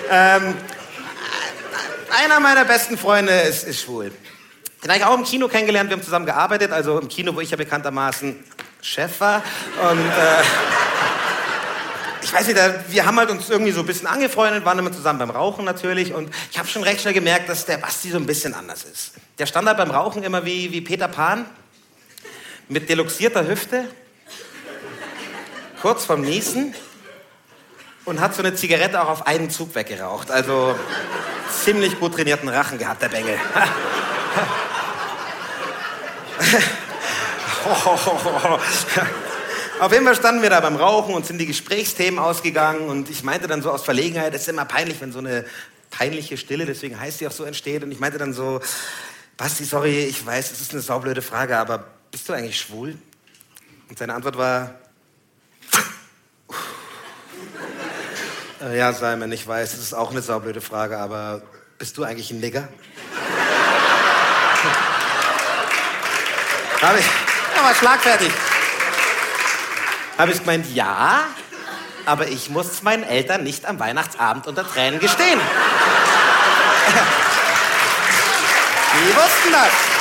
Einer meiner besten Freunde ist schwul. Den habe ich auch im Kino kennengelernt, wir haben zusammen gearbeitet, also im Kino, wo ich ja bekanntermaßen Chef war. Und ich weiß nicht, wir haben halt uns irgendwie so ein bisschen angefreundet, waren immer zusammen beim Rauchen natürlich. Und ich habe schon recht schnell gemerkt, dass der Basti so ein bisschen anders ist. Der stand halt beim Rauchen immer wie Peter Pan, mit deluxierter Hüfte, kurz vorm Niesen und hat so eine Zigarette auch auf einen Zug weggeraucht. Also ziemlich gut trainierten Rachen gehabt, der Bengel. Auf jeden Fall standen wir da beim Rauchen und sind die Gesprächsthemen ausgegangen und ich meinte dann so aus Verlegenheit, es ist immer peinlich, wenn so eine peinliche Stille, deswegen heißt sie auch so, entsteht. Und ich meinte dann so, Basti, sorry, ich weiß, es ist eine saublöde Frage, aber bist du eigentlich schwul? Und seine Antwort war, ja, Simon, ich weiß, es ist auch eine saublöde Frage, aber bist du eigentlich ein Nigger? War schlagfertig. Habe ich gemeint, ja, aber ich muss es meinen Eltern nicht am Weihnachtsabend unter Tränen gestehen. Die wussten das.